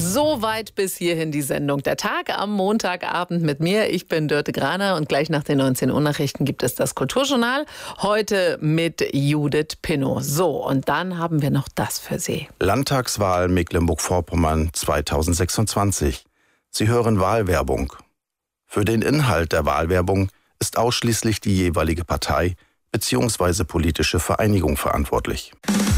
Soweit bis hierhin die Sendung. Der Tag am Montagabend mit mir. Ich bin Dörte Graner und gleich nach den 19 Uhr Nachrichten gibt es das Kulturjournal. Heute mit Judith Pinnow. So, und dann haben wir noch das für Sie. Landtagswahl Mecklenburg-Vorpommern 2026. Sie hören Wahlwerbung. Für den Inhalt der Wahlwerbung ist ausschließlich die jeweilige Partei bzw. politische Vereinigung verantwortlich.